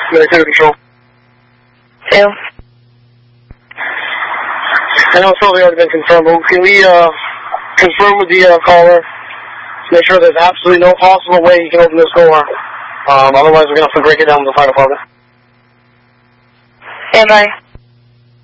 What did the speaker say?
Military Control. 2. I know it's probably already been confirmed, but can we confirm with the caller to make sure there's absolutely no possible way you can open this door? Otherwise we're going to have to break it down with the fire department. Stand by.